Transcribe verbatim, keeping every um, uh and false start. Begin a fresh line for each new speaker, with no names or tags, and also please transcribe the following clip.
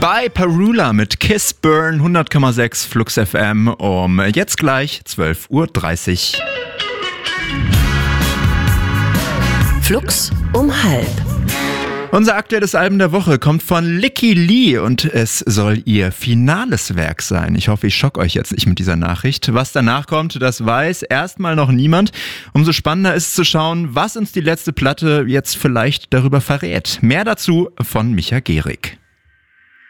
Bei Parula mit Kiss Burn, hundert Komma sechs Flux F M um jetzt gleich zwölf Uhr dreißig.
Flux um halb.
Unser aktuelles Album der Woche kommt von Lykke Li und es soll ihr finales Werk sein. Ich hoffe, ich schock euch jetzt nicht mit dieser Nachricht. Was danach kommt, das weiß erstmal noch niemand. Umso spannender ist zu schauen, was uns die letzte Platte jetzt vielleicht darüber verrät. Mehr dazu von Micha Gehrig.